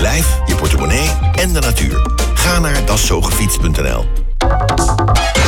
lijf, je portemonnee en de natuur. Ga naar daszogefiets.nl.